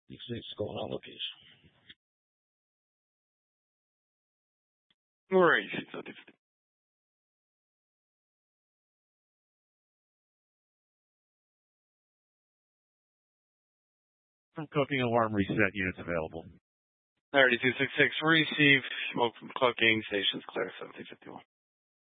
It's going on location. Where is it? Cooking alarm reset units available. 3266, receive smoke from cooking, stations clear, 1751.